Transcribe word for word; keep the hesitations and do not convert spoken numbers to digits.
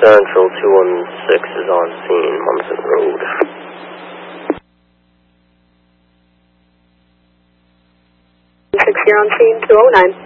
Central two one six is on scene, Munson Road. six, you're on scene, two oh nine.